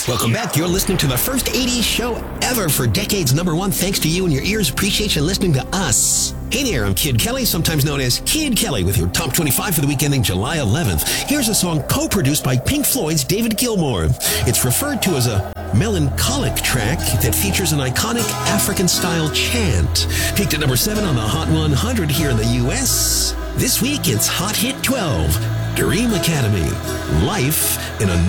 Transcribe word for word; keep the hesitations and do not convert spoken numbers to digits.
Welcome back. You're listening to the first eighties show ever for decades number one. Thanks to you and your ears. Appreciate you listening to us. Hey there, I'm Kid Kelly, sometimes known as Kid Kelly, with your top twenty-five for the week ending July eleventh. Here's a song co-produced by Pink Floyd's David Gilmour. It's referred to as a melancholic track that features an iconic African-style chant. Peaked at number seven on the Hot one hundred here in the U S. This week, it's Hot Hit twelve, Dream Academy, Life in a